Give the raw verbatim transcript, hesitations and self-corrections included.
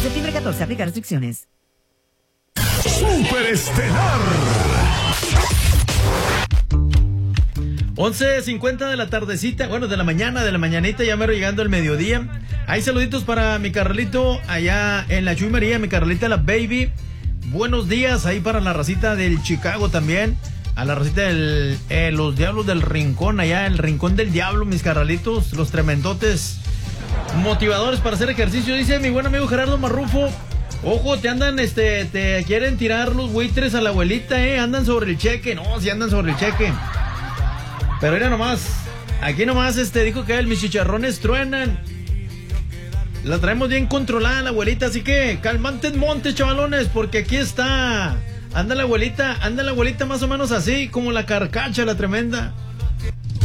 septiembre catorce, aplica restricciones. Superestelar. once cincuenta de la tardecita, bueno, de la mañana, de la mañanita, ya mero llegando el mediodía. Hay saluditos para mi carnalito allá en la Chuy María, mi carnalita la Baby. Buenos días ahí para la racita del Chicago también. A la racita de eh, los Diablos del Rincón, allá el Rincón del Diablo, mis carnalitos, los tremendotes motivadores para hacer ejercicio. Dice mi buen amigo Gerardo Marrufo, ojo, te andan, este, te quieren tirar los buitres a la abuelita, eh, andan sobre el cheque. No, si andan sobre el cheque. Pero mira nomás, aquí nomás, este, dijo que él, mis chicharrones truenan. La traemos bien controlada la abuelita, así que calmantes montes, chavalones, porque aquí está. Anda la abuelita, anda la abuelita más o menos así, como la carcacha, la tremenda.